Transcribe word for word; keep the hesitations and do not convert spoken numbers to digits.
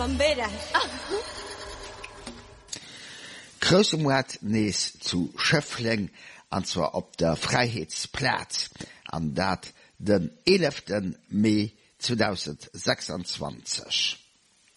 Bambera. Größemrat nees zu Schöffling, an zwar op der Freiheitsplatz, an dat den elften Mai zweitausendsechsundzwanzig.